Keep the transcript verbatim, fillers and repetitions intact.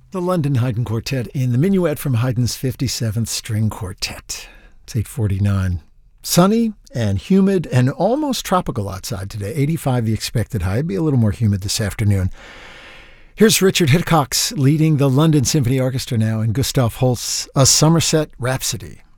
The London Haydn Quartet in the minuet from Haydn's fifty-seventh String Quartet. It's eight forty-nine. Sunny and humid and almost tropical outside today. eighty-five the expected high. It'll be a little more humid this afternoon. Here's Richard Hitchcock leading the London Symphony Orchestra now in Gustav Holst's A Somerset Rhapsody.